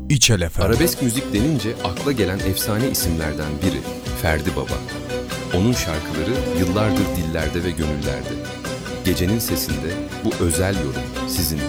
İçel efendim. Arabesk müzik denince akla gelen efsane isimlerden biri Ferdi Baba. Onun şarkıları yıllardır dillerde ve gönüllerde. Gecenin Sesi'nde bu özel yorum sizin